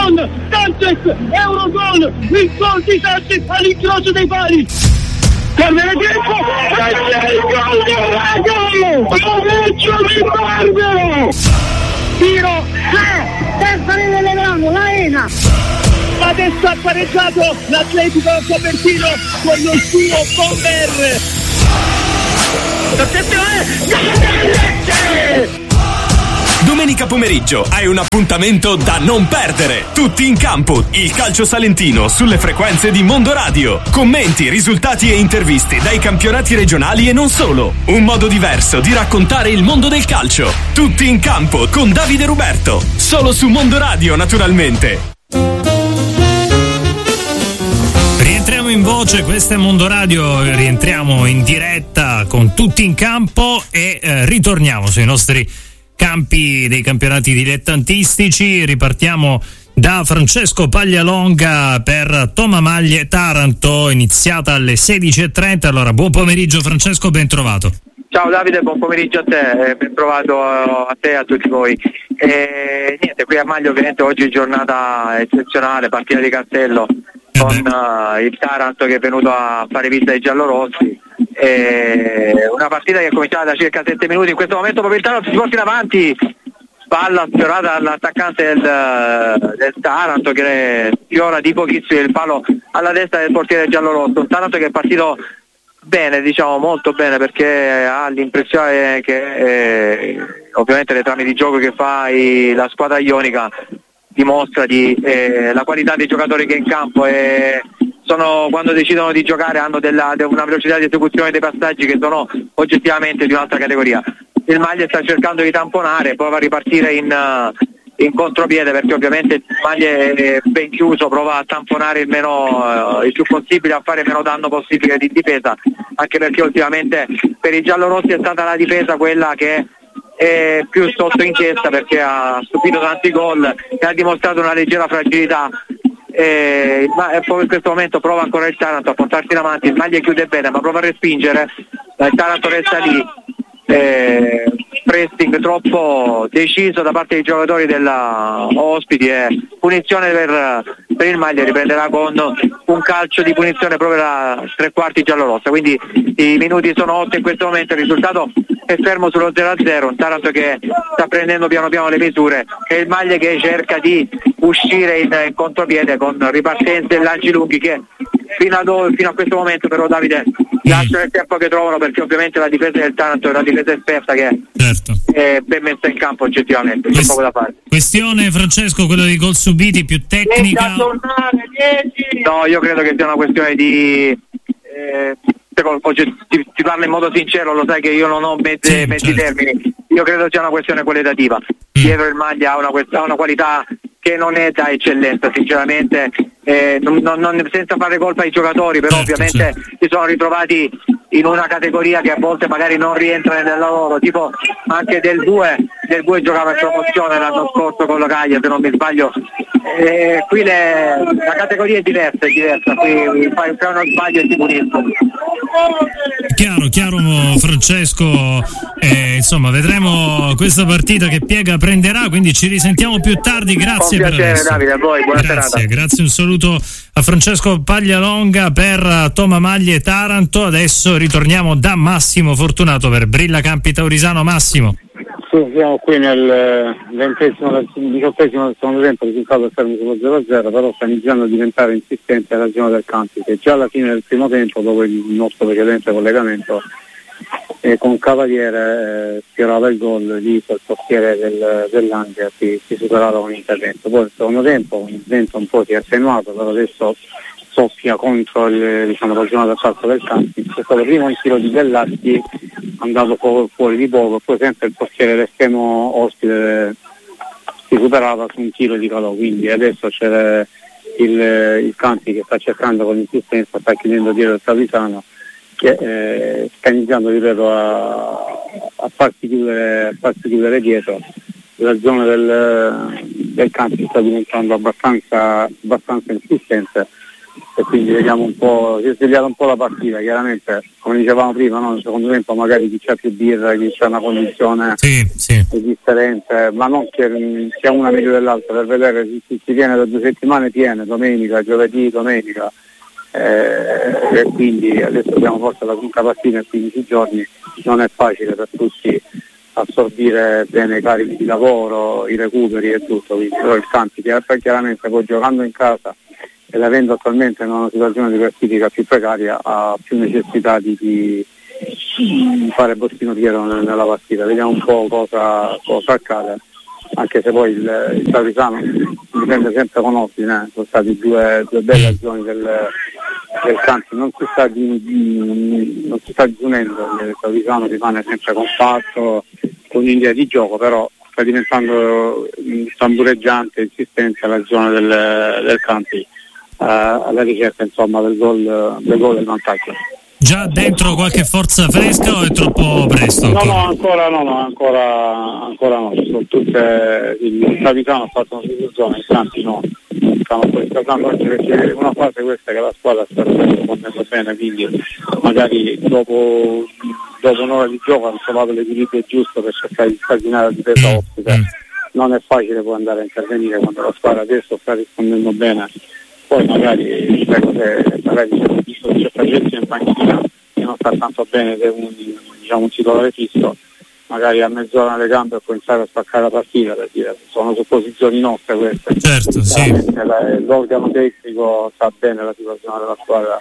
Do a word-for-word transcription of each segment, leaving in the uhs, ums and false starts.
con Sanchez, Eurogol, il gol di Sanchez all'incrocio dei pali. Guarda il tempo, e il gol di Rago, Pareggio di Bardo. Tiro, eh, testa nell'Elegrano, la Ena. Adesso ha pareggiato l'Atletico Copertino con lo suo bomber. Attenzione! Domenica pomeriggio hai un appuntamento da non perdere. Tutti in campo, il calcio salentino sulle frequenze di Mondo Radio. Commenti, risultati e interviste dai campionati regionali e non solo. Un modo diverso di raccontare il mondo del calcio. Tutti in campo con Davide Ruberto. Solo su Mondo Radio, naturalmente. Rientriamo in voce, questo è Mondo Radio, rientriamo in diretta con Tutti in campo e eh, ritorniamo sui nostri campi dei campionati dilettantistici. Ripartiamo da Francesco Paglialonga per Toma Maglie Taranto, iniziata alle sedici e trenta. Allora, buon pomeriggio Francesco, ben trovato. Ciao Davide, buon pomeriggio a te, ben trovato a te e a tutti voi. E niente, qui a Maglie ovviamente oggi è giornata eccezionale, partita di Castello con uh, il Taranto che è venuto a fare visita ai giallorossi. E una partita che è cominciata da circa sette minuti. In questo momento proprio il Taranto si porta in avanti, palla sfiorata dall'attaccante del, del Taranto che sfiora di pochissimo il palo alla destra del portiere giallorosso. Un Taranto che è partito bene, diciamo molto bene, perché ha l'impressione che eh, ovviamente le trame di gioco che fa i, la squadra ionica dimostra di eh, la qualità dei giocatori che è in campo, e sono, quando decidono di giocare hanno della, una velocità di esecuzione dei passaggi che sono oggettivamente di un'altra categoria. Il Maglie sta cercando di tamponare, prova a ripartire in, in contropiede, perché ovviamente il Maglie è ben chiuso, prova a tamponare il meno il più possibile, a fare il meno danno possibile di difesa, anche perché ultimamente per i giallorossi è stata la difesa quella che è più sotto inchiesta, perché ha subito tanti gol e ha dimostrato una leggera fragilità. Eh, ma poi in questo momento prova ancora il Taranto a portarsi in avanti, il Maglie chiude bene ma prova a respingere, il Taranto resta lì, eh, pressing troppo deciso da parte dei giocatori della ospiti e punizione per, per il Maglie, riprenderà con un calcio di punizione proprio da tre quarti giallorossa, quindi i minuti sono otto in questo momento, il risultato è fermo sullo zero a zero, un Taranto che sta prendendo piano piano le misure e il Maglie che cerca di uscire in, in contropiede con ripartenze e lanci lunghi che fino, ad, fino a questo momento però Davide lasciano il tempo che trovano, perché ovviamente la difesa del Taranto è una difesa esperta che certo. è ben messa in campo oggettivamente, c'è Quest- poco da fare. Questione Francesco, quello dei gol subiti, più tecnica? No, io credo che sia una questione di eh, ti, ti parlo in modo sincero, lo sai che io non ho mezzi, sì, mezzi certo. termini, io credo sia una questione qualitativa. mm. Dietro il Maglia ha una, ha una qualità che non è da eccellenza sinceramente, eh, non, non, senza fare colpa ai giocatori, però certo, ovviamente certo. si sono ritrovati in una categoria che a volte magari non rientra nella loro, tipo anche del due del due giocava in promozione l'anno scorso con la Caglia se non mi sbaglio, eh, qui le, la categoria è diversa, è diversa, qui fai uno sbaglio e ti puniscono. Chiaro, chiaro Francesco, eh, insomma vedremo questa partita che piega prenderà, quindi ci risentiamo più tardi, grazie Con piacere, per adesso. Davide, a voi, buona grazie, serata. Grazie, un saluto a Francesco Paglialonga per Toma Maglie Taranto. Adesso ritorniamo da Massimo Fortunato per Brilla Campi Taurisano. Massimo. Sì, siamo qui nel ventesimo, diciottesimo del secondo tempo, il risultato è fermo sullo zero a zero, però sta iniziando a diventare insistente la ragione del Campi, che già alla fine del primo tempo, dopo il nostro precedente collegamento, eh, con Cavaliere eh, sfiorava il gol lì sul portiere del, dell'Anglia, si, si superava un intervento. Poi il secondo tempo il vento un po' si è attenuato, però adesso soffia contro il, diciamo, la ragione del falso del Campi. C'è stato prima un tiro di Bellatti andato fu- fuori di poco, poi sempre il portiere l'estremo ospite si superava su un tiro di Calò, quindi adesso c'è il, il Campi che sta cercando con insistenza, sta chiudendo dietro il Travisano, che eh, sta iniziando ripeto a, a farsi chiudere, a farsi chiudere dietro. La zona del, del Campi sta diventando abbastanza, abbastanza insistente e quindi vediamo un po', si è svegliata un po' la partita, chiaramente come dicevamo prima, no? Nel secondo tempo magari chi c'ha più birra, chi c'ha una condizione sì, sì. differente, ma non che sia una meglio dell'altra, per vedere se si, si tiene da due settimane piene, domenica, giovedì, domenica, eh, e quindi adesso abbiamo forse la quinta partita in quindici giorni, non è facile per tutti assorbire bene i carichi di lavoro, i recuperi e tutto, quindi però il Campi chiaramente poi giocando in casa ed avendo attualmente una situazione di classifica più precaria ha più necessità di, di fare bottino pieno nella partita. Vediamo un po' cosa, cosa accade, anche se poi il, il Savisano dipende sempre con ordine, eh. sono stati due, due belle azioni del, del Campi, non si sta di, di, non si sta disunendo, il Savisano rimane sempre compatto con un'idea di gioco, però sta diventando tambureggiante, insistente l'azione del, del Campi Uh, alla ricerca insomma del gol del gol del vantaggio. Già dentro qualche forza fresca o è troppo presto? No, no, ancora no, no, ancora ancora no, sono tutte il Savisano ha fatto una situazione, i Campi no, stiamo poi trattando anche perché una fase questa che la squadra sta rispondendo bene, quindi magari dopo dopo un'ora di gioco hanno trovato l'equilibrio giusto per cercare di scardinare la difesa mm. ospite. Non è facile poi andare a intervenire quando la squadra adesso sta rispondendo bene. Poi magari spero che magari c'è visto che c'è Fagetti in panchina che non sta tanto bene ed è un, diciamo, un titolare fisso, magari a mezz'ora alle gambe può iniziare a spaccare la partita, per dire, sono supposizioni nostre queste. Certo, sì. La, l'organo tecnico sa bene la situazione della squadra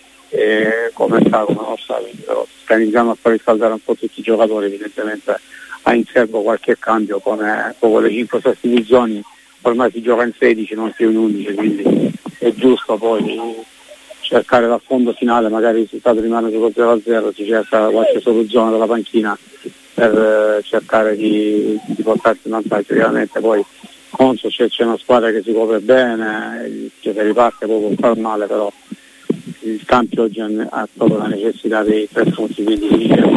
e come sta, come non sta, quindi però sta iniziando a far riscaldare un po' tutti i giocatori, evidentemente ha in serbo qualche cambio come con le cinque sostituzioni. Ormai si gioca in sedici, non più in undici, quindi è giusto poi cercare dal fondo finale, magari il risultato rimane sullo zero a zero, si cerca qualche soluzione dalla panchina per eh, cercare di, di portarsi in vantaggio. Chiaramente poi contro c'è, c'è una squadra che si copre bene, che se riparte può far male, però il Campi oggi ha proprio la necessità dei tre punti, quindi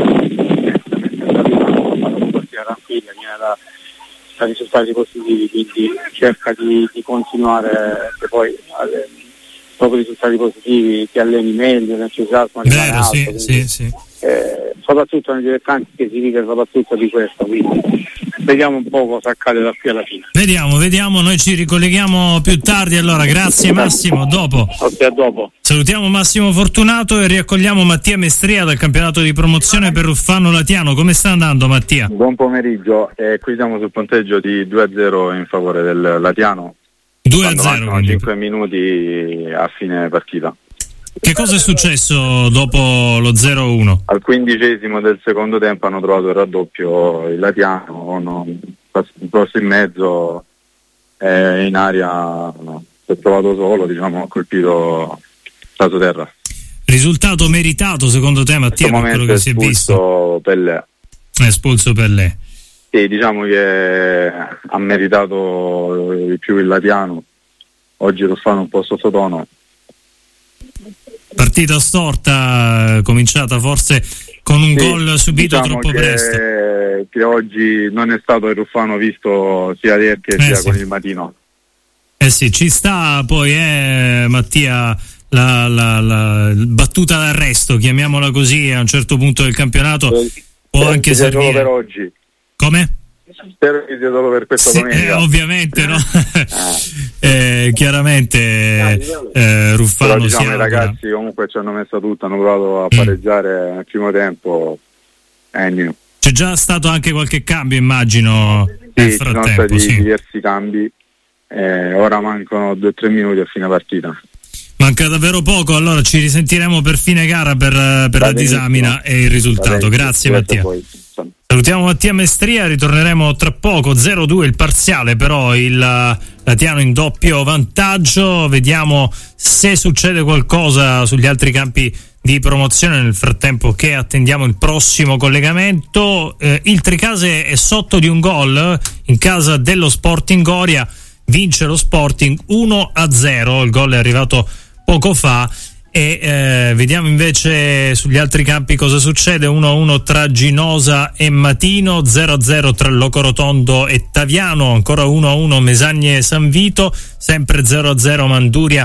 tranquilla, viene da risultati positivi, quindi cerca di, di continuare, che poi alle, dopo i risultati positivi ti alleni meglio, l'entusiasmo rimane alto, sì, quindi, sì, sì. Eh, soprattutto nei dilettanti che si vive soprattutto di questo, quindi vediamo un po' cosa accade da qui alla fine. Vediamo, vediamo, noi ci ricolleghiamo più tardi, allora grazie Massimo, dopo. Ok, a dopo. Salutiamo Massimo Fortunato e riaccogliamo Mattia Mestria dal campionato di promozione per Ruffano Latiano. Come sta andando Mattia? Buon pomeriggio, eh, qui siamo sul punteggio di due a zero in favore del Latiano. due a zero. cinque minuti a fine partita. Che cosa è successo dopo lo zero a uno? Al quindicesimo del secondo tempo hanno trovato il raddoppio il Latiano, no, un posto in mezzo, eh, in aria no, si è trovato solo, diciamo, ha colpito la terra. Risultato meritato secondo te Mattia, per quello che si è visto? Pellè. È espulso Pellè. Sì, diciamo che ha meritato di più il Latiano, oggi lo fanno un po' sottotono. Partita storta, cominciata forse con un sì, gol subito diciamo troppo che, presto. Che oggi non è stato il Ruffano visto sia ieri che eh sia sì. con il Matino. Eh sì, ci sta poi eh, Mattia la, la, la battuta d'arresto, chiamiamola così, a un certo punto del campionato può Spero anche che sia servire. solo per oggi. Come? Spero che sia solo per questa sì, domenica. Eh, ovviamente no. eh, chiaramente eh, Ruffano. Però diciamo si i ragazzi comunque ci hanno messo tutto, hanno provato a pareggiare mm. nel primo tempo. Eh, C'è già stato anche qualche cambio, immagino, sì, nel ci frattempo. Sono stati sì. diversi cambi. Eh, ora mancano due o tre minuti a fine partita. Manca davvero poco, allora ci risentiremo per fine gara per, per la disamina e il risultato. Grazie Mattia. Poi. Salutiamo Mattia Mestria, ritorneremo tra poco. zero due il parziale, però il Latiano in doppio vantaggio. Vediamo se succede qualcosa sugli altri campi di promozione nel frattempo che attendiamo il prossimo collegamento. Eh, il Tricase è sotto di un gol in casa dello Sporting Goria, vince lo Sporting uno a zero, il gol è arrivato poco fa. E eh, vediamo invece sugli altri campi cosa succede. uno a uno tra Ginosa e Matino, zero a zero tra Locorotondo e Taviano, ancora uno a uno Mesagne e San Vito, sempre zero a zero Manduria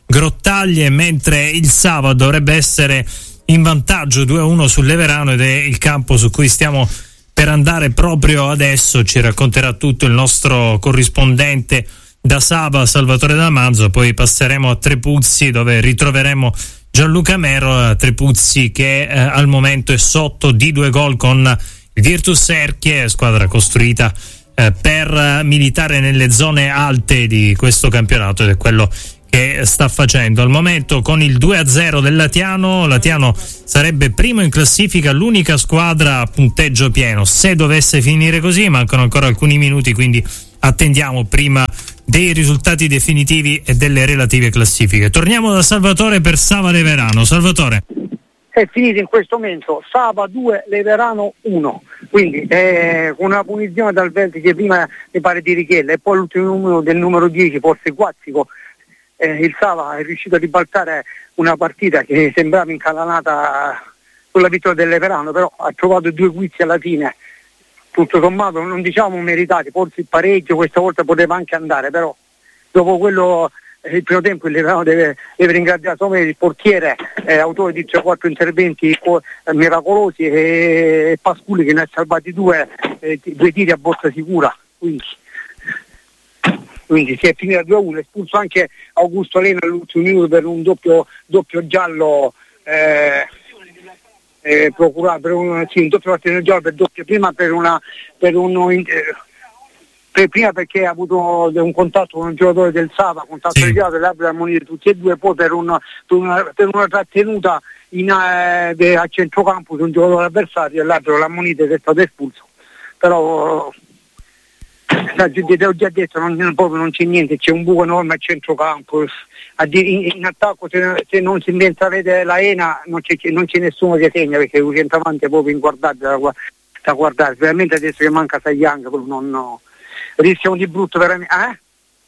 Grottaglie, mentre il sabato dovrebbe essere in vantaggio due a uno sul Leverano, ed è il campo su cui stiamo per andare proprio adesso. Ci racconterà tutto il nostro corrispondente da Saba, Salvatore Damanzo. Poi passeremo a Trepuzzi, dove ritroveremo Gianluca Mero. Trepuzzi che eh, al momento è sotto di due gol con il Virtus Erchie, squadra costruita eh, per militare nelle zone alte di questo campionato, ed è quello che sta facendo al momento con il due a zero del Latiano. Latiano sarebbe primo in classifica, l'unica squadra a punteggio pieno. Se dovesse finire così, mancano ancora alcuni minuti, quindi attendiamo prima dei risultati definitivi e delle relative classifiche. Torniamo da Salvatore per Saba Leverano. Salvatore. È finito in questo momento Saba due, Leverano uno, quindi eh, con una punizione dal vertice prima mi pare di Richella e poi l'ultimo numero del numero dieci, forse Guazzico. Eh, il Saba è riuscito a ribaltare una partita che sembrava incalanata sulla vittoria del Leverano, però ha trovato due guizzi alla fine, tutto sommato non diciamo meritati, forse il pareggio questa volta poteva anche andare, però dopo quello eh, il primo tempo il Leverano deve, deve ringraziare il portiere, eh, autore di tre quattro interventi eh, miracolosi, e, e Pasculi che ne ha salvati due, eh, due tiri a botta sicura, quindi quindi si è finita due a uno, espulso anche Augusto Lena all'ultimo minuto per un doppio, doppio giallo eh, eh, procurato per un, sì, un doppio cartellino giallo per doppio, prima per una per uno eh, per, prima perché ha avuto un contatto con un giocatore del Saba, contatto sì. legato, l'arbitro ha ammonito tutti e due, poi per una, per una, per una trattenuta in, eh, de, a centrocampo su un giocatore avversario, l'arbitro l'ha ammonito ed è stato espulso, però te ho già detto, non, proprio non c'è niente, c'è un buco enorme a centrocampo, in, in attacco se, se non si inventa la Ena non c'è, non c'è nessuno che segna, perché il centravanti è proprio inguardabile da, da guardare, veramente adesso che manca Sayang non, no, rischiamo di brutto veramente. Eh?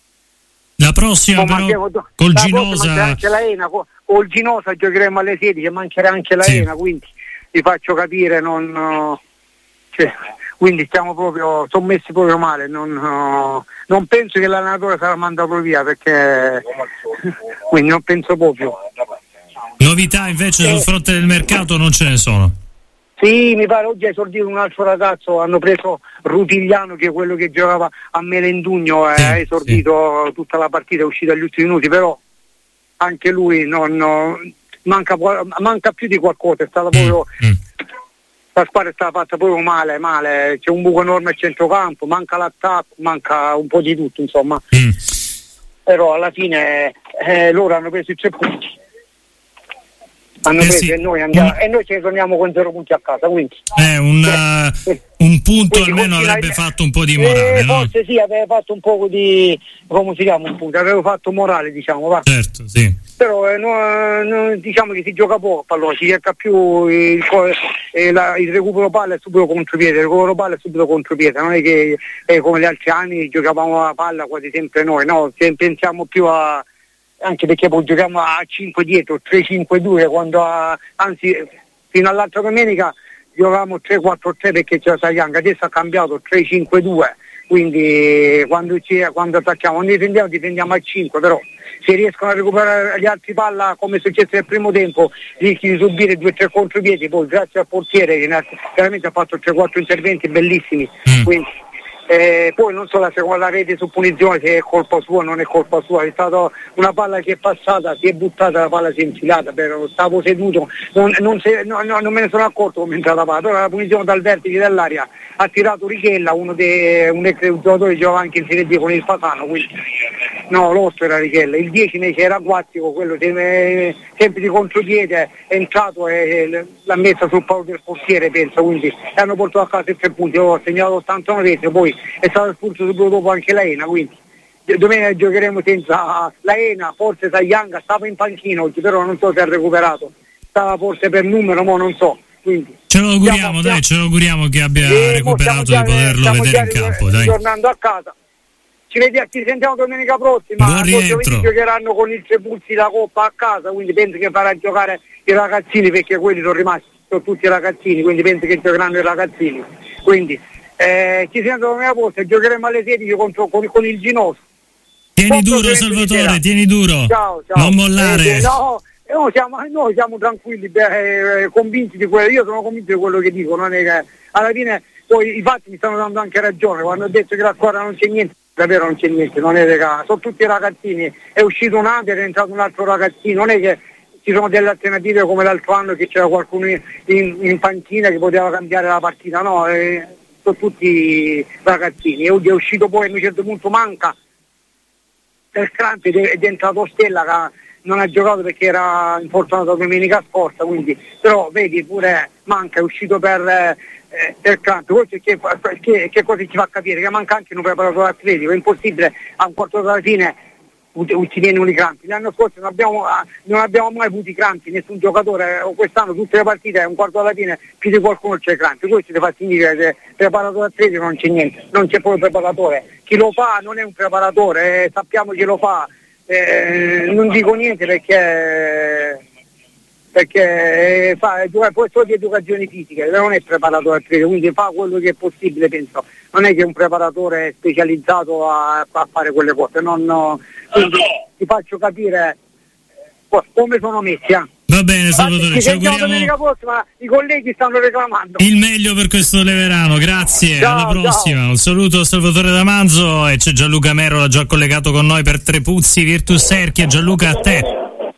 La prossima però manchevo, col la Ginosa anche la Ena, col, col Ginosa giocheremo alle sedici, mancherà anche la sì. Ena, quindi vi faccio capire, non cioè, quindi stiamo proprio, sono messi proprio male, non, no, non penso che l'allenatore sarà mandato via, perché quindi non penso proprio. Novità invece eh, sul fronte del mercato non ce ne sono? Sì, mi pare oggi ha esordito un altro ragazzo, hanno preso Rutigliano che è quello che giocava a Melendugno, sì, ha esordito sì. Tutta la partita, è uscito agli ultimi minuti, però anche lui non, no, manca, manca più di qualcosa, è stato proprio... Mm. La squadra è stata fatta proprio male, male, c'è un buco enorme al centrocampo, manca l'attacco, manca un po' di tutto, insomma. Mm. Però alla fine eh, loro hanno preso i tre punti, hanno eh preso sì. e, noi andiamo, mm. e noi ci ritorniamo con zero punti a casa, quindi eh, un, uh, un punto quindi, almeno avrebbe in... fatto un po' di morale, eh, no? Forse sì, aveva fatto un po' di, come si chiama un punto, avevo fatto morale, diciamo, va. Certo, sì. Però eh, no, no, diciamo che si gioca poco a pallone, si cerca più il, eh, la, il recupero palla è subito contropiede, il recupero palla è subito contropiede, non è che eh, come gli altri anni giocavamo la palla quasi sempre noi, no, se pensiamo più a, anche perché poi giochiamo a cinque dietro, tre cinque due, quando a, anzi fino all'altra domenica giocavamo tre quattro tre perché c'era Sayang, adesso ha cambiato tre cinque due, quindi quando, ci, quando attacchiamo, quando difendiamo difendiamo a cinque, però se riescono a recuperare gli altri palla come è successo nel primo tempo, rischi di subire due o tre contropiedi, poi grazie al portiere che ha, veramente ha fatto tre quattro interventi bellissimi, mm. quindi, eh, poi non so la seconda rete su punizione se è colpa sua o non è colpa sua, è stata una palla che è passata, si è buttata, la palla si è infilata, però stavo seduto, non, non, se, no, no, non me ne sono accorto come è entrata la palla, però la punizione dal vertice dell'aria ha tirato Richella, uno dei un ex giocatore che giocava anche in Serie D con il Fasano, quindi no, l'otto era Richella, il dieci invece era Guazzico, quello sempre, sempre di contropiede, è entrato e l'ha messa sul palo del portiere, penso, quindi hanno portato a casa i tre punti, ho segnato ottantanove, poi è stato espulso subito dopo anche la Ena, quindi domenica giocheremo senza la Ena, forse Sayang stava in panchina oggi, però non so se ha recuperato, stava forse per numero, ma non so. Quindi, ce lo auguriamo, stiamo, dai, ce lo auguriamo che abbia eh, recuperato già, di poterlo vedere in campo, dai. Tornando a casa. Ci vediamo, ci sentiamo domenica prossima, giovedì giocheranno con il Trepuzzi la Coppa a casa, quindi penso che farà giocare i ragazzini, perché quelli sono rimasti, sono tutti ragazzini, quindi penso che giocheranno i ragazzini. Quindi eh, ci sentiamo domenica prossima, giocheremo alle sedici contro, con, con il Ginosa. Tieni duro Salvatore, tieni duro. Ciao, ciao. Non mollare. Eh, no, no, siamo, noi siamo tranquilli, beh, eh, convinti di quello, io sono convinto di quello che dico, non è che alla fine poi i fatti mi stanno dando anche ragione, quando ho detto che la squadra non c'è niente, davvero non c'è niente, non è che sono tutti ragazzini, è uscito un altro ed è entrato un altro ragazzino, non è che ci sono delle alternative come l'altro anno che c'era qualcuno in, in panchina che poteva cambiare la partita, no, eh, sono tutti ragazzini, e è uscito poi a un certo punto manca per crampi ed è entrato Stella che non ha giocato perché era infortunato domenica scorsa, quindi però vedi pure manca, è uscito per, eh, per crampi, questo che, che, che cosa ci fa capire? Che manca anche un preparatore atletico, è impossibile a un quarto d'ora alla fine ci viene i crampi. L'anno scorso non abbiamo, non abbiamo mai avuto i crampi, nessun giocatore, o quest'anno tutte le partite un quarto alla fine più di qualcuno c'è i crampi, questo ti fa significare che preparatore atletico non c'è niente, non c'è proprio preparatore, chi lo fa non è un preparatore, eh, sappiamo chi lo fa, eh, non dico niente perché perché fa poi solo di educazione fisica, non è preparatore atletico, quindi fa quello che è possibile, penso, non è che è un preparatore specializzato a, a fare quelle cose, non, no, quindi ti faccio capire eh, come sono messi. Eh. Va bene Salvatore, ci auguriamo domenica prossima, i colleghi stanno reclamando. Il meglio per questo Leverano, grazie, ciao, alla prossima. Ciao. Un saluto a Salvatore Damanzo e c'è Gianluca Merola già collegato con noi per Trepuzzi Virtus Erchia. Gianluca, a te.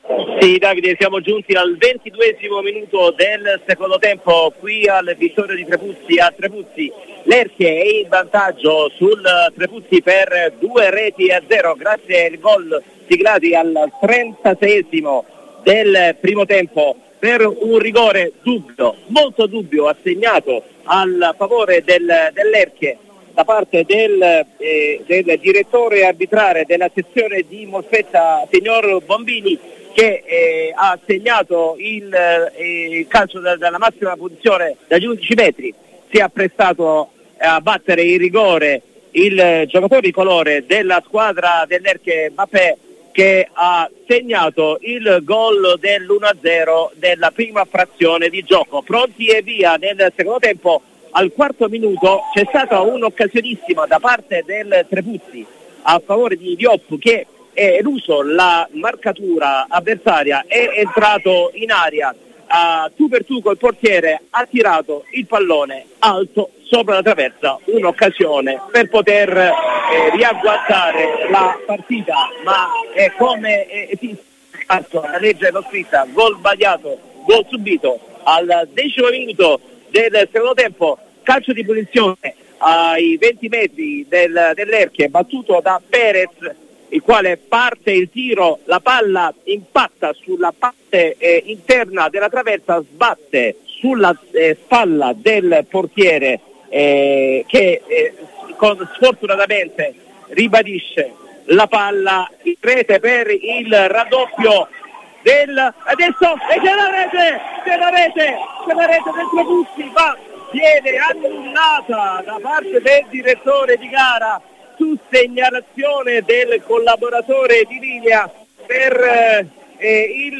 Sì Davide, siamo giunti al ventiduesimo minuto del secondo tempo qui al Vittorio di Trepuzzi a Trepuzzi. L'Erchia è in vantaggio sul Trepuzzi per due reti a zero grazie ai gol siglati al trentaseiesimo del primo tempo per un rigore dubbio, molto dubbio, assegnato al favore del, dell'Erchia da parte del, eh, del direttore arbitrale della sezione di Molfetta, signor Bombini, che eh, ha segnato il eh, calcio da, dalla massima posizione dagli undici metri, si è apprestato a battere il rigore il giocatore di colore della squadra dell'Erchia Mbappé, che ha segnato il gol dell'uno a zero della prima frazione di gioco. Pronti e via nel secondo tempo. Al quarto minuto c'è stata un'occasionissima da parte del Trepuzzi a favore di Diop, che è eluso la marcatura avversaria, è entrato in aria a tu per tu col portiere, ha tirato il pallone alto sopra la traversa, un'occasione per poter eh, riagguantare la partita, ma è come esiste la legge dello scritta, gol sbagliato, gol subito al decimo minuto del secondo tempo, calcio di punizione ai venti metri del, dell'Erchia, battuto da Perez, il quale parte il tiro, la palla impatta sulla parte eh, interna della traversa, sbatte sulla eh, spalla del portiere eh, che eh, con, sfortunatamente ribadisce la palla in rete per il raddoppio del adesso e c'è la rete, c'è la rete, c'è la rete del Trepuzzi, ma viene annullata da parte del direttore di gara su segnalazione del collaboratore di linea per, eh, il,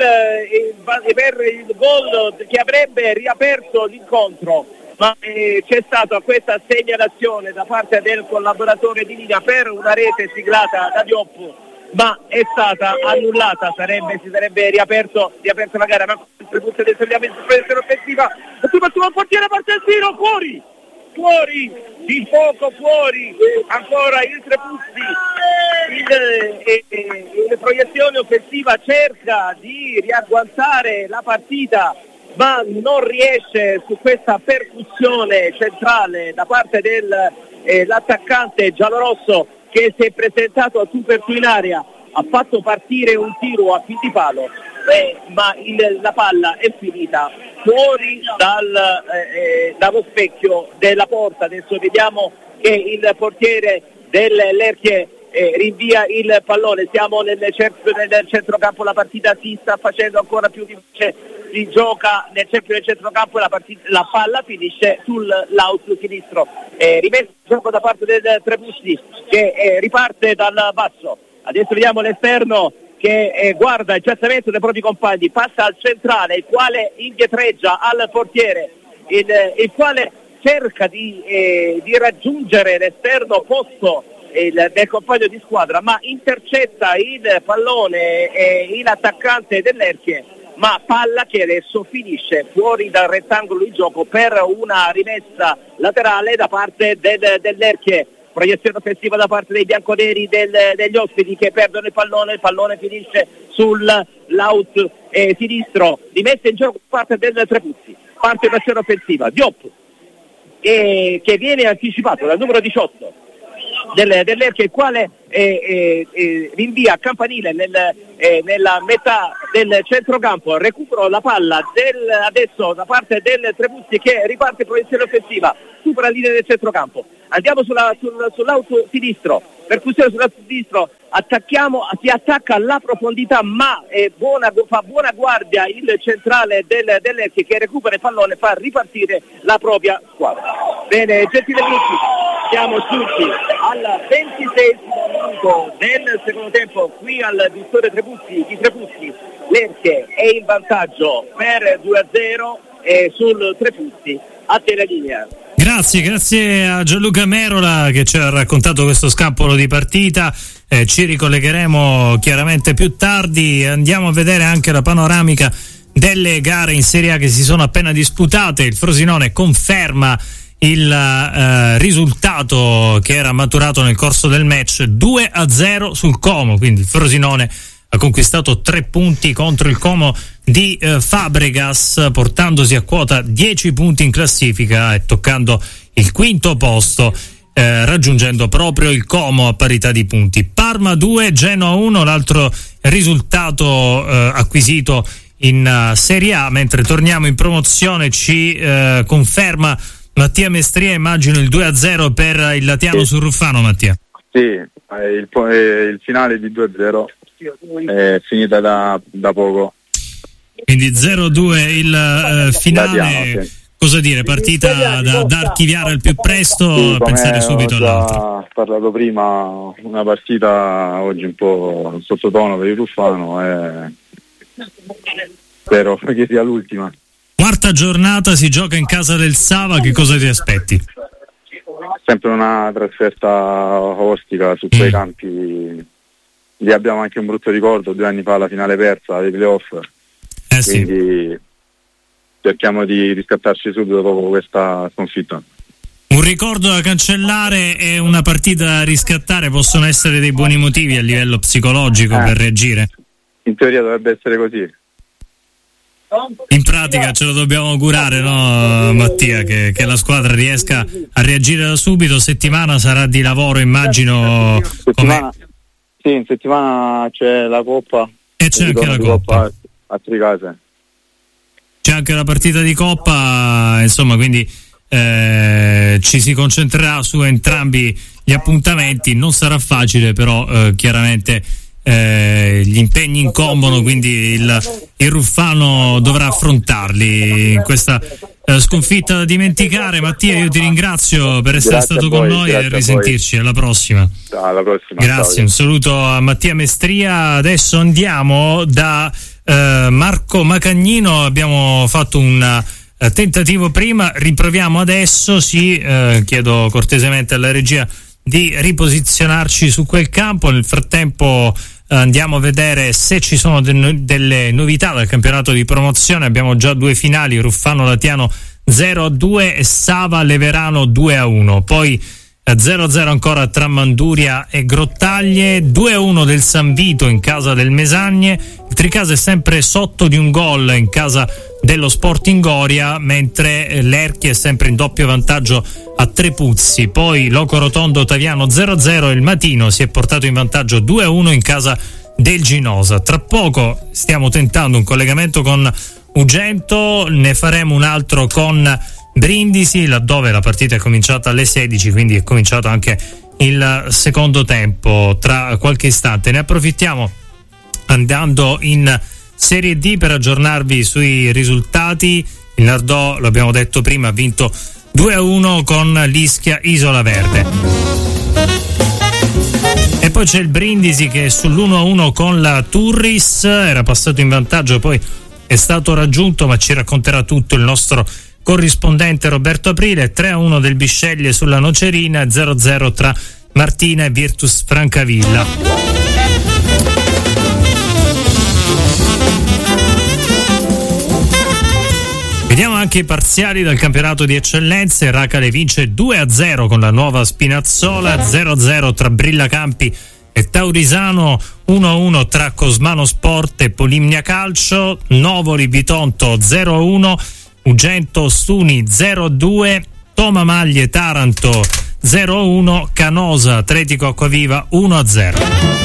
il, per il gol che avrebbe riaperto l'incontro, ma eh, c'è stata questa segnalazione da parte del collaboratore di linea per una rete siglata da Diop, ma è stata annullata, sarebbe, si sarebbe riaperto, riaperto la gara, ma il punto adesso andiamo in sospensione offensiva, e tu il portiere parte il tiro, fuori! fuori, di poco fuori, ancora il Trepuzzi in, in, in proiezione offensiva cerca di riagguantare la partita, ma non riesce su questa percussione centrale da parte dell'attaccante eh, giallorosso, che si è presentato a tu per tu in area, ha fatto partire un tiro a palo, eh, ma il, la palla è finita fuori dal, eh, dallo specchio della porta. Adesso vediamo che il portiere dell'Erchia eh, rinvia il pallone, siamo nel, centro, nel centrocampo, la partita si sta facendo ancora più difficile, si gioca nel centro del centrocampo e la, partita, la palla finisce sull'out sinistro, eh, rimesso il gioco da parte del Trepuzzi che eh, riparte dal basso. Adesso vediamo l'esterno che eh, guarda il piazzamento dei propri compagni, passa al centrale, il quale indietreggia al portiere, il, il quale cerca di, eh, di raggiungere l'esterno opposto il, del compagno di squadra, ma intercetta il pallone e il attaccante dell'Erchie, ma palla che adesso finisce fuori dal rettangolo di gioco per una rimessa laterale da parte del, dell'Erchie. Proiezione offensiva da parte dei bianconeri del, degli ospiti che perdono il pallone, il pallone finisce sull'out eh, sinistro, rimessa in gioco da parte del Trepuzzi. Parte un'azione offensiva, Diop eh, che viene anticipato dal numero diciotto del, dell'Erchie, il quale eh, eh, eh, rinvia a Campanile nel, eh, nella metà del centrocampo. Recupero la palla del, adesso da parte del Trepuzzi che riparte proiezione offensiva, supera la linea del centrocampo. Andiamo sulla, sul, sull'auto sinistro, percussione sull'auto sinistro, attacchiamo, si attacca alla profondità, ma è buona, fa buona guardia il centrale del, dell'Erchie che recupera il pallone e fa ripartire la propria squadra. Bene, gentili amici, siamo giunti al ventiseiesimo minuto del secondo tempo qui al Vittorio Trepuzzi di Trepuzzi. L'Erchie è in vantaggio per due a zero e sul Trepuzzi a te la linea. Grazie, grazie a Gianluca Merola che ci ha raccontato questo scappolo di partita. Eh, ci ricollegheremo chiaramente più tardi. Andiamo a vedere anche la panoramica delle gare in Serie A che si sono appena disputate. Il Frosinone conferma il eh, risultato che era maturato nel corso del match, due a zero sul Como, quindi il Frosinone ha conquistato tre punti contro il Como di eh, Fabregas, portandosi a quota dieci punti in classifica e toccando il quinto posto, eh, raggiungendo proprio il Como a parità di punti. Parma due, Genoa uno, l'altro risultato eh, acquisito in uh, Serie A. Mentre torniamo in promozione, ci eh, conferma Mattia Mestria, immagino, il due a zero per il Latiano sì. Su Ruffano. Mattia. Sì, eh, il, eh, il finale di due a zero è finita da, da poco. Quindi zero a due il uh, finale. Latiano, sì. Cosa dire, partita da, da archiviare al più presto, sì, pensare subito all'altra. Ho parlato prima, una partita oggi un po' sottotono per il Ruffano e spero che sia l'ultima. Quarta giornata, si gioca in casa del Sava, che cosa ti aspetti? Sempre una trasferta ostica su quei mm. campi. Lì abbiamo anche un brutto ricordo, due anni fa la finale persa dei playoff, eh quindi sì. Cerchiamo di riscattarci subito dopo questa sconfitta. Un ricordo da cancellare e una partita da riscattare possono essere dei buoni motivi a livello psicologico eh. per reagire? In teoria dovrebbe essere così. In pratica ce lo dobbiamo augurare, no Mattia, che, che la squadra riesca a reagire da subito. Settimana sarà di lavoro, immagino. Settimana, sì, in settimana c'è la Coppa. E c'è anche la Coppa. Coppa a Tricase. C'è anche la partita di Coppa, insomma, quindi eh, ci si concentrerà su entrambi gli appuntamenti. Non sarà facile, però eh, chiaramente eh, gli impegni incombono, quindi il, il Ruffano dovrà affrontarli in questa eh, sconfitta da dimenticare. Mattia, io ti ringrazio per essere grazie stato voi, con noi e risentirci. Alla prossima. Alla prossima. Grazie, ciao. Un saluto a Mattia Mestria. Adesso andiamo da Uh, Marco Macagnino. Abbiamo fatto un uh, tentativo prima, riproviamo adesso. Sì, uh, chiedo cortesemente alla regia di riposizionarci su quel campo. Nel frattempo uh, andiamo a vedere se ci sono de- no- delle novità dal campionato di promozione. Abbiamo già due finali, Ruffano Latiano zero a due e Sava Leverano due a uno. Poi zero a zero ancora tra Manduria e Grottaglie, due a uno del San Vito in casa del Mesagne. Il Tricase è sempre sotto di un gol in casa dello Sporting Goria, mentre l'Erchie è sempre in doppio vantaggio a Trepuzzi. Poi Loco Rotondo Ottaviano zero a zero e il Matino si è portato in vantaggio due a uno in casa del Ginosa. Tra poco stiamo tentando un collegamento con Ugento, ne faremo un altro con Brindisi, laddove la partita è cominciata alle sedici, quindi è cominciato anche il secondo tempo tra qualche istante. Ne approfittiamo andando in Serie D per aggiornarvi sui risultati. Il Nardò, lo abbiamo detto prima, ha vinto due a uno con l'Ischia Isola Verde. E poi c'è il Brindisi che sull'uno a uno con la Turris era passato in vantaggio, poi è stato raggiunto, ma ci racconterà tutto il nostro corrispondente Roberto Aprile. Tre a uno del Bisceglie sulla Nocerina, zero a zero tra Martina e Virtus Francavilla. Vediamo anche i parziali del campionato di eccellenze. Racale vince due a zero con la Nuova Spinazzola, zero a zero tra Brillacampi e Taurisano, uno a uno tra Cosmano Sport e Polimnia Calcio, Novoli Bitonto zero a uno, Ugento Stuni zero a due, Toma Maglie Taranto zero a uno, Canosa Atletico Acquaviva uno a zero.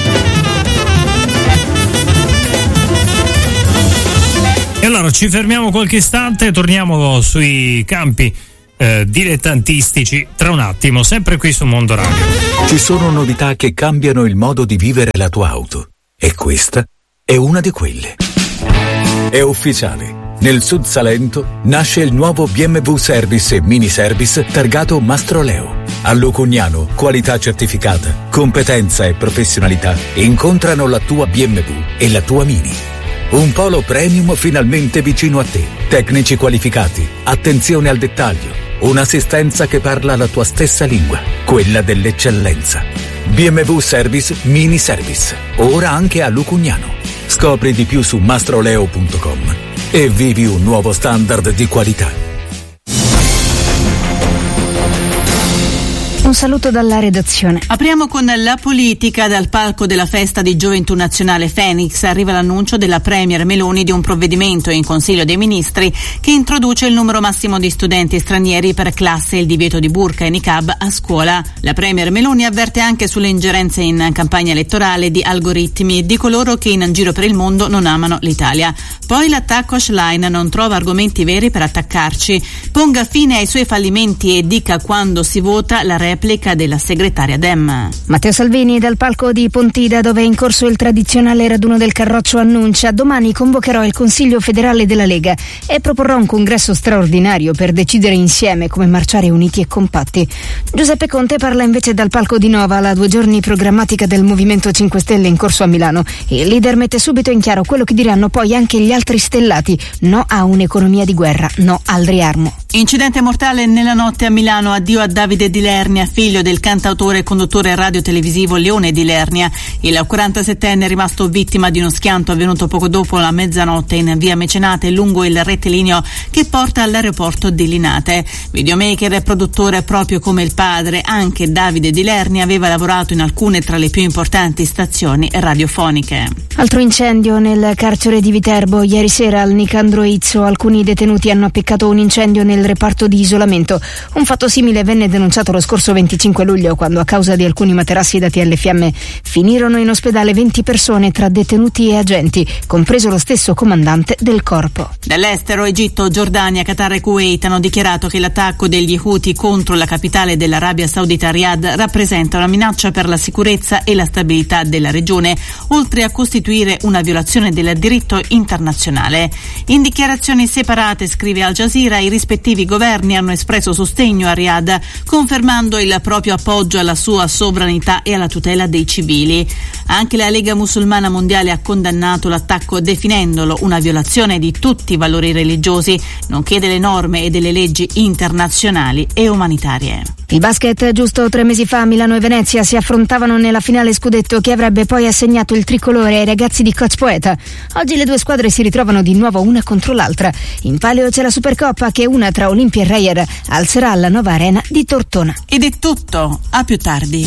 E allora ci fermiamo qualche istante e torniamo sui campi eh, dilettantistici tra un attimo, sempre qui su Mondo Radio. Ci sono novità che cambiano il modo di vivere la tua auto e questa è una di quelle. È ufficiale. Nel Sud Salento nasce il nuovo B M W Service e Mini Service targato Mastroleo. A Lucugnano, qualità certificata, competenza e professionalità incontrano la tua B M W e la tua Mini. Un polo premium finalmente vicino a te, tecnici qualificati, attenzione al dettaglio, un'assistenza che parla la tua stessa lingua, quella dell'eccellenza. B M W Service Mini Service, ora anche a Lucugnano. Scopri di più su mastroleo punto com e vivi un nuovo standard di qualità. Un saluto dalla redazione. Apriamo con la politica. Dal palco della festa di Gioventù Nazionale Phoenix arriva l'annuncio della Premier Meloni di un provvedimento in Consiglio dei Ministri che introduce il numero massimo di studenti stranieri per classe e il divieto di burqa e niqab a scuola. La Premier Meloni avverte anche sulle ingerenze in campagna elettorale di algoritmi e di coloro che in giro per il mondo non amano l'Italia. Poi l'attacco a Schlein non trova argomenti veri per attaccarci. Ponga fine ai suoi fallimenti e dica quando si vota la replica della segretaria Dem. Matteo Salvini dal palco di Pontida, dove è in corso il tradizionale raduno del Carroccio, annuncia: domani convocherò il Consiglio federale della Lega e proporrò un congresso straordinario per decidere insieme come marciare uniti e compatti. Giuseppe Conte parla invece dal palco di Nova, la due giorni programmatica del Movimento cinque Stelle in corso a Milano. Il leader mette subito in chiaro quello che diranno poi anche gli altri stellati: no a un'economia di guerra, no al riarmo. Incidente mortale nella notte a Milano, addio a Davide Di Lernia, figlio del cantautore e conduttore radio-televisivo Leone Di Lernia. Il quarantasettenne è rimasto vittima di uno schianto avvenuto poco dopo la mezzanotte in via Mecenate lungo il rettilineo che porta all'aeroporto di Linate. Videomaker e produttore proprio come il padre, anche Davide Di Lernia aveva lavorato in alcune tra le più importanti stazioni radiofoniche. Altro incendio nel carcere di Viterbo. Ieri sera al Nicandro Izzo alcuni detenuti hanno appiccato un incendio nel reparto di isolamento. Un fatto simile venne denunciato lo scorso venticinque luglio, quando a causa di alcuni materassi dati alle fiamme finirono in ospedale venti persone tra detenuti e agenti, compreso lo stesso comandante del corpo. Dall'estero, Egitto, Giordania, Qatar e Kuwait hanno dichiarato che l'attacco degli Houthi contro la capitale dell'Arabia Saudita, Riyadh, rappresenta una minaccia per la sicurezza e la stabilità della regione, oltre a costituire una violazione del diritto internazionale. In dichiarazioni separate, scrive Al Jazeera, i rispettivi governi hanno espresso sostegno a Riyadh, confermando il proprio appoggio alla sua sovranità e alla tutela dei civili. Anche la Lega Musulmana Mondiale ha condannato l'attacco definendolo una violazione di tutti i valori religiosi, nonché delle norme e delle leggi internazionali e umanitarie. Il basket: giusto tre mesi fa Milano e Venezia si affrontavano nella finale scudetto che avrebbe poi assegnato il tricolore ai ragazzi di Coach Poeta. Oggi le due squadre si ritrovano di nuovo una contro l'altra. In palio c'è la Supercoppa che, una tra Olimpia e Reyer, alzerà la nuova arena di Tortona. Ed è tutto, a più tardi.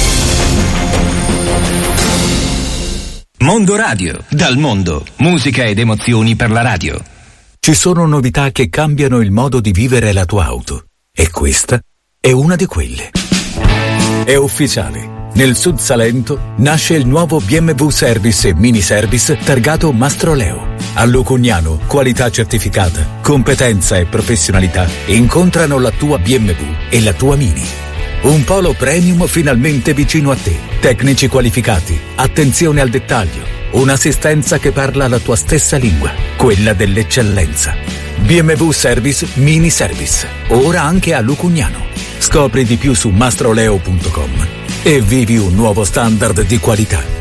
Mondo Radio, dal mondo, musica ed emozioni per la radio. Ci sono novità che cambiano il modo di vivere la tua auto e questa è una di quelle. È ufficiale. Nel Sud Salento nasce il nuovo B M W Service e Mini Service targato Mastroleo. A Lucugnano, qualità certificata, competenza e professionalità incontrano la tua B M W e la tua Mini. Un polo premium finalmente vicino a te, tecnici qualificati, attenzione al dettaglio, un'assistenza che parla la tua stessa lingua, quella dell'eccellenza. B M W Service Mini Service, ora anche a Lucugnano. Scopri di più su mastroleo punto com e vivi un nuovo standard di qualità.